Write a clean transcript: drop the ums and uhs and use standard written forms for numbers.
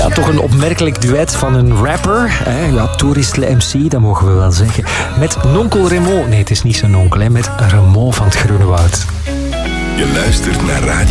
Ja, toch een opmerkelijk duet van een rapper. Hè? Ja, Tourist Le MC, dat mogen we wel zeggen. Met nonkel Remo. Nee, het is niet zijn onkel, hè. Met Remo van het Groene Woud. Je luistert naar Radio